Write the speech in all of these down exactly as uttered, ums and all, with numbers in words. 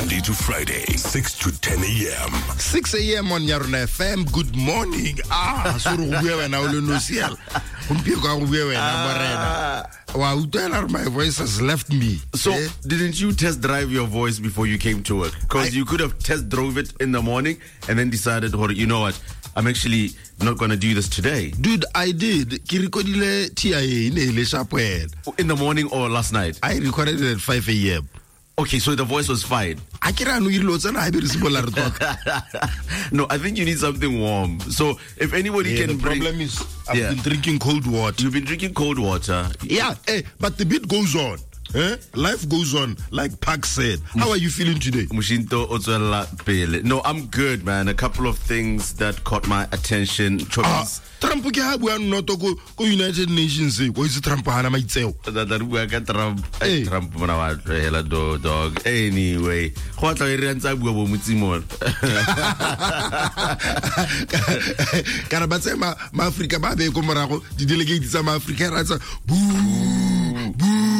Monday to Friday, six to ten a.m. six a.m. on Yarona F M. Good morning. Ah, so we na ulu sial. Umpiko we na morena. My voice has left me. So, eh? didn't you test drive your voice before you came to work? Because you could have test drove it in the morning and then decided, you know what, I'm actually not going to do this today. Dude, I did. Kirikodile T I A in the morning or last night? I recorded it at five a.m. Okay, so the voice was fine. No, I think you need something warm. So if anybody yeah, can the bring... problem is I've yeah. been drinking cold water. You've been drinking cold water. Yeah, hey, but the beat goes on. Eh? Life goes on, like Park said. How are you feeling today? No, I'm good, man. A couple of things that caught my attention. Ah, Trump not to go go United Nations. What is Trump? Trump. Hey. Trump, dog. Anyway, what are you Karabatsema, Africa, Babe, Komarago, the delegates of Africa, boo, boo.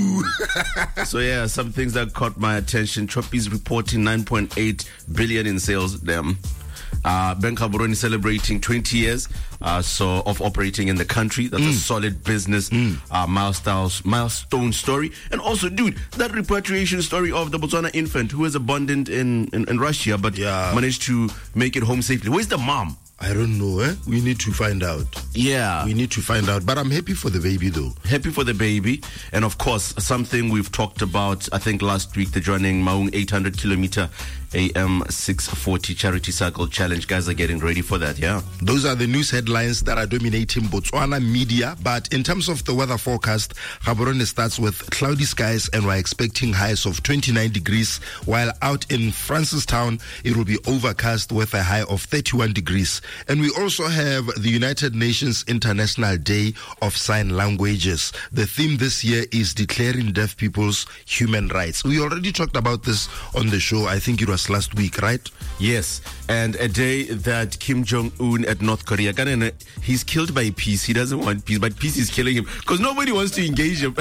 So yeah, some things that caught my attention. Choppy's reporting nine point eight billion in sales. Them. Uh, Ben Gaborone celebrating twenty years uh, so of operating in the country. That's mm. a solid business mm. uh, milestone milestone story. And also, dude, that repatriation story of the Botswana infant who was abandoned in, in, in Russia but yeah. managed to make it home safely. Where's the mom? I don't know, eh? We need to find out. Yeah. We need to find out. But I'm happy for the baby, though. Happy for the baby. And of course, something we've talked about, I think last week, the joining Maung eight hundred kilometer A M six forty Charity Cycle Challenge. Guys are getting ready for that, yeah? Those are the news headlines that are dominating Botswana media. But in terms of the weather forecast, Gaborone starts with cloudy skies and we're expecting highs of twenty-nine degrees, while out in Francistown, it will be overcast with a high of thirty-one degrees. And we also have the United Nations International Day of Sign Languages. The theme this year is declaring deaf people's human rights. We already talked about this on the show. I think it was last week, right? Yes. And a day that Kim Jong-un at North Korea, he's killed by peace. He doesn't want peace, but peace is killing him because nobody wants to engage him.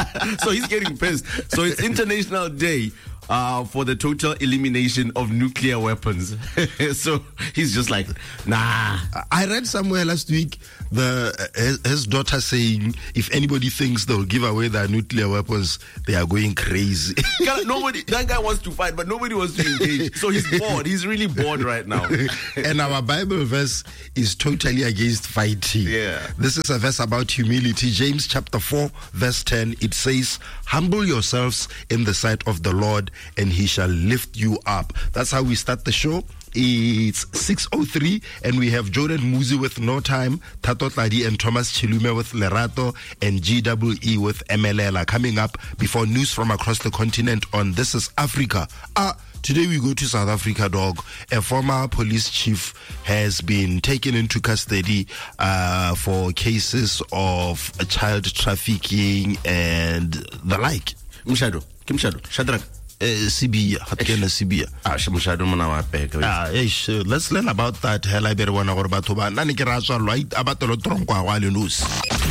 So he's getting pissed. So it's International Day Uh, for the total elimination of nuclear weapons. So he's just like, nah. I read somewhere last week the his, his daughter saying if anybody thinks they'll give away their nuclear weapons, they are going crazy. Nobody, that guy wants to fight, but nobody wants to engage. So he's bored. He's really bored right now. And our Bible verse is totally against fighting. Yeah. This is a verse about humility. James chapter four, verse ten. It says, humble yourselves in the sight of the Lord, and he shall lift you up. That's how we start the show. It's six oh three, and we have Jordan Muzi with No Time, Tato Tladi and Thomas Chilume with Lerato, and G W E with M L L coming up before news from across the continent on This is Africa. Ah, today we go to South Africa, dog. A former police chief has been taken into custody uh, for cases of child trafficking and the like. Mshado, Kim Shado, Shadrach. Uh, Sibia, Hatkena Sibia. Ah, Shamushado Manawape. Ah, yes, let's learn about that. Hela Berwana or Batoba, Nanikeraso, right? About the Lotronqua while you lose.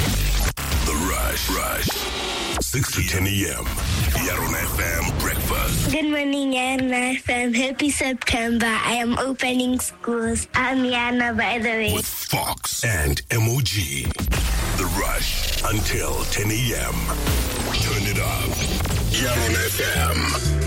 The Rush, Rush. six to ten a.m. Yarona F M breakfast. Good morning, Yarona F M. Happy September. I am opening schools. I'm Yana, by the way. With Fox and M O G. The Rush until ten a.m. Turn it up. Yarona F M.